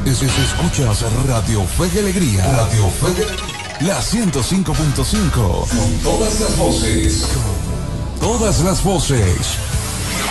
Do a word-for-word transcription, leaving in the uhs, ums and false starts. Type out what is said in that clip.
Es, es- escuchas Radio Fe y Alegría. Radio Fe y Alegría. La ciento cinco punto cinco. Con todas las voces. Con todas las voces.